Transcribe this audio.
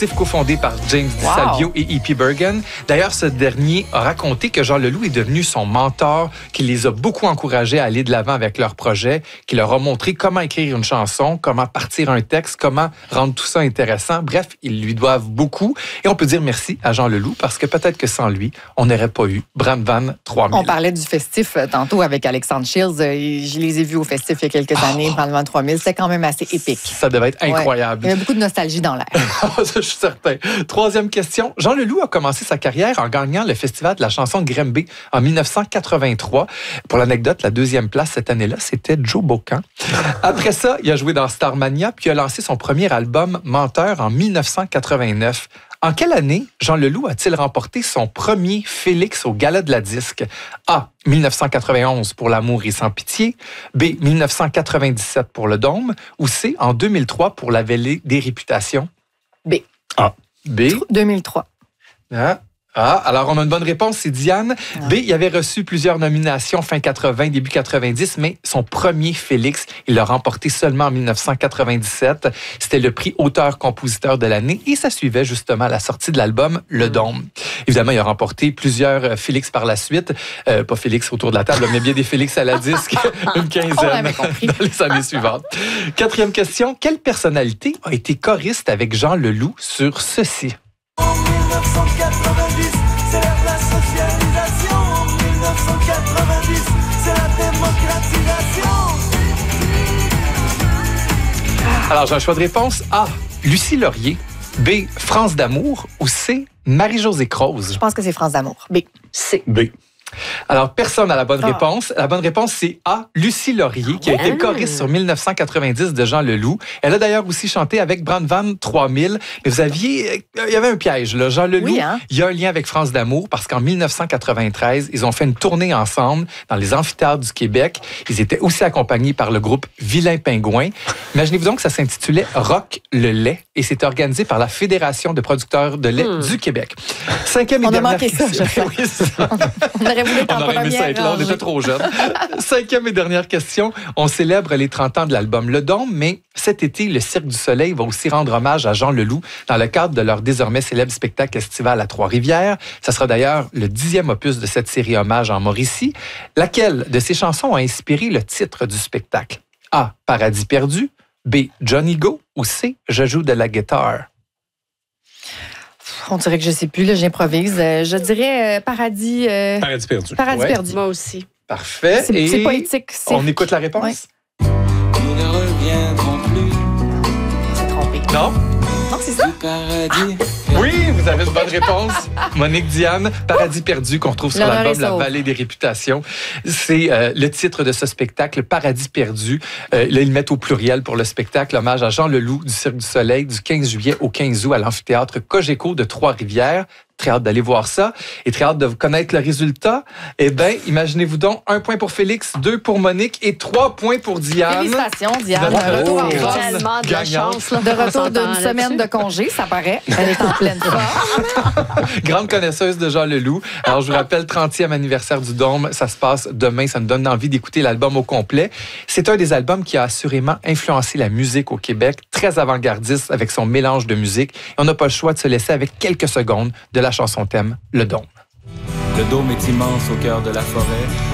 collectif cofondé par James DiSalvio et E.P. Bergen. D'ailleurs, ce dernier a raconté que Jean Leloup est devenu son mentor, qu'il les a beaucoup encouragés à aller de l'avant avec leur projet, qu'il leur a montré comment écrire une chanson, comment partir un texte, comment rendre tout ça intéressant. Bref, ils lui doivent beaucoup. Et on peut dire merci à Jean Leloup parce que peut-être que sans lui, on n'aurait pas eu Bram Van 3000. On parlait du festif tantôt avec Alexandre Shields. Je les ai vus au festif il y a quelques années, Bram Van 3000. C'était quand même assez épique. Ça devait être incroyable. Ouais. Il y avait beaucoup de nostalgie dans l'air. Je suis certain. Troisième question. Jean Leloup a commencé sa carrière en gagnant le Festival de la chanson de Granby en 1983. Pour l'anecdote, la deuxième place cette année-là, c'était Joe Bocan. Après ça, il a joué dans Starmania, puis il a lancé son premier album Menteur en 1989. En quelle année Jean Leloup a-t-il remporté son premier Félix au Gala de la Disque? A. 1991 pour L'amour et sans pitié. B. 1997 pour Le Dôme. Ou C. En 2003 pour La Vallée des Réputations. B. A. B. 2003. Alors on a une bonne réponse, c'est Diane. B, il avait reçu plusieurs nominations fin 80, début 90, mais son premier Félix, il l'a remporté seulement en 1997. C'était le prix auteur-compositeur de l'année et ça suivait justement la sortie de l'album Le Dôme. Évidemment, il a remporté plusieurs Félix par la suite. Pas Félix autour de la table, mais bien des Félix à la disque, une quinzaine dans les années suivantes. Quatrième question, quelle personnalité a été choriste avec Jean Leloup sur ceci? En 1990, c'est la socialisation. En 1990, c'est la démocratisation. Alors, j'ai un choix de réponse. A. Lucie Laurier. B. France d'amour. Ou C. Marie-Josée Croze. Je pense que c'est France d'amour. B. C. B. Alors, personne n'a la bonne réponse. La bonne réponse, c'est A. Lucie Laurier, qui a été choriste sur 1990 de Jean Leloup. Elle a d'ailleurs aussi chanté avec Bram Van 3000. Mais il y avait un piège, là. Jean Leloup, il y a un lien avec France d'amour parce qu'en 1993, ils ont fait une tournée ensemble dans les amphithéâtres du Québec. Ils étaient aussi accompagnés par le groupe Vilain Pingouin. Imaginez-vous donc que ça s'intitulait Rock le lait et c'était organisé par la Fédération de producteurs de lait du Québec. Cinquième et dernière question. On aurait voulu être en aurait aimé ça être là, on était trop jeunes. Cinquième et dernière question. On célèbre les 30 ans de l'album Le Dôme, mais cet été, le Cirque du Soleil va aussi rendre hommage à Jean Leloup dans le cadre de leur désormais célèbre spectacle estival à Trois-Rivières. Ça sera d'ailleurs le 10e opus de cette série hommage en Mauricie. Laquelle de ces chansons a inspiré le titre du spectacle? A. Paradis perdu. B. Johnny Go. Ou C. Je joue de la guitare. On dirait que je ne sais plus, là, j'improvise. Je dirais Paradis... Paradis perdu. Paradis perdu. Moi aussi. Parfait. C'est poétique. On écoute la réponse? Nous ne reviendrons plus. C'est trompé. Non? Non, c'est ça? Paradis. Oui, vous avez une bonne réponse. Monique Diane, Paradis perdu, qu'on retrouve sur l'album La Vallée des Réputations. C'est le titre de ce spectacle, Paradis perdu. Là, ils mettent au pluriel pour le spectacle hommage à Jean Leloup du Cirque du Soleil du 15 juillet au 15 août à l'amphithéâtre Cogeco de Trois-Rivières. Très hâte d'aller voir ça et très hâte de connaître le résultat. Eh bien, imaginez-vous donc 1 point pour Félix, 2 pour Monique et 3 points pour Diane. Félicitations, Diane. Bravo, Retour en force. tellement de chance. Là, de retour d'une semaine de congé, ça paraît. Elle est en pleine forme. Grande connaisseuse de Jean Leloup. Alors, je vous rappelle, 30e anniversaire du Dôme. Ça se passe demain. Ça me donne envie d'écouter l'album au complet. C'est un des albums qui a assurément influencé la musique au Québec. Très avant-gardiste avec son mélange de musique. Et on n'a pas le choix de se laisser avec quelques secondes de la chanson thème Le Dôme. Le dôme est immense au cœur de la forêt.